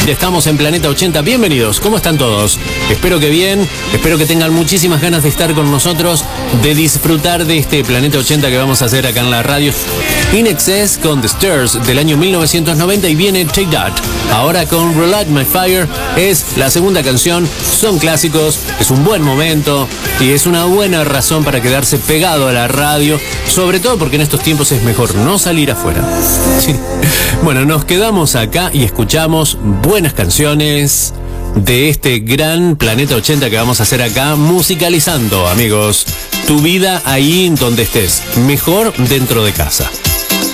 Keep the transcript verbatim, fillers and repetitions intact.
Ya estamos en Planeta ochenta. Bienvenidos. ¿Cómo están todos? Espero que bien. Espero que tengan muchísimas ganas de estar con nosotros, de disfrutar de este Planeta ochenta que vamos a hacer acá en la radio. In Excess con The Stairs del año mil novecientos noventa y viene Take That. Ahora con Relight My Fire es la segunda canción. Son clásicos, es un buen momento y es una buena razón para quedarse pegado a la radio, sobre todo porque en estos tiempos es mejor no salir afuera. Sí. Bueno, nos quedamos acá y escuchamos buenas canciones de este gran Planeta ochenta que vamos a hacer acá, musicalizando, amigos, tu vida ahí donde estés, mejor dentro de casa.